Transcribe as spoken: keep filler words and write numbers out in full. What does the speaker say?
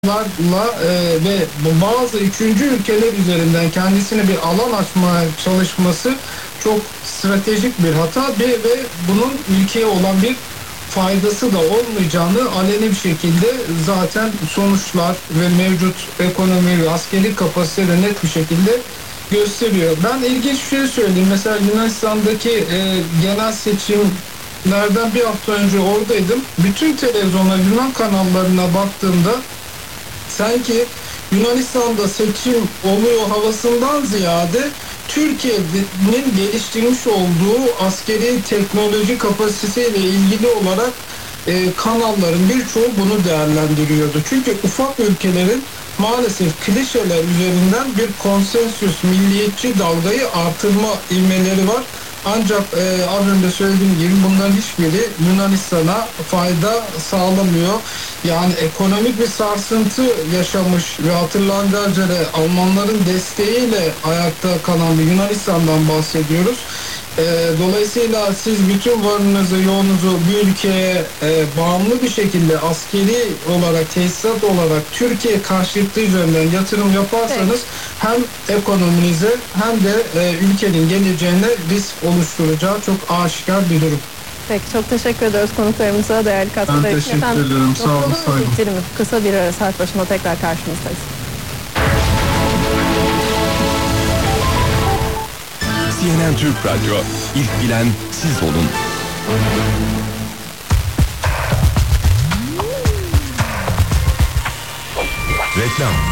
e, ve bazı üçüncü ülkeler üzerinden kendisine bir alan açmaya çalışması çok stratejik bir hata ve, ve bunun ülkeye olan bir faydası da olmayacağını aleni bir şekilde zaten sonuçlar ve mevcut ekonomi ve askeri kapasite de net bir şekilde gösteriyor. Ben ilginç bir şey söyleyeyim. Mesela Yunanistan'daki e, genel seçimlerden bir hafta önce oradaydım. Bütün televizyonlar, Yunan kanallarına baktığımda sanki Yunanistan'da seçim oluyor havasından ziyade Türkiye'nin geliştirmiş olduğu askeri teknoloji kapasitesiyle ilgili olarak e, kanalların birçoğu bunu değerlendiriyordu. Çünkü ufak ülkelerin maalesef klişeler üzerinden bir konsensüs, milliyetçi dalgayı artırma ilmeleri var. Ancak e, az önce söylediğim gibi bunların hiçbiri Yunanistan'a fayda sağlamıyor. Yani ekonomik bir sarsıntı yaşamış ve hatırlanacağı üzere Almanların desteğiyle ayakta kalan bir Yunanistan'dan bahsediyoruz. E, dolayısıyla siz bütün varınızı, yoğunuzu bir ülkeye e, bağımlı bir şekilde askeri olarak, tesisat olarak Türkiye karşıtlığı üzerinden yatırım yaparsanız evet, hem ekonominize hem de e, ülkenin geleceğine risk oluşturacağı çok aşikar bir durum. Peki, çok teşekkür ediyoruz konuklarımıza değerli katkıları için. Ben teşekkür Efendim, ederim. Sağ olun. Saygı. Kısa bir ara, saat başında tekrar karşınızdayız. C N N Türk Radyo, ilk bilen siz olun. Reklam.